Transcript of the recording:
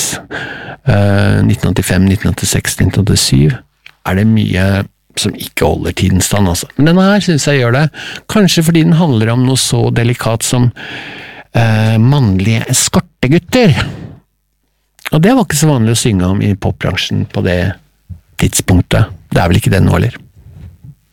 1985, 1986, 1987 det mye som ikke holder tidens stand, altså. Men denne her synes jeg gjør det, kanskje fordi den handler om noe så delikat som mannlige eskortegutter. Og det var ikke så vanlig å synge om i popbransjen på det tidspunktet. Det vel ikke det nå, eller?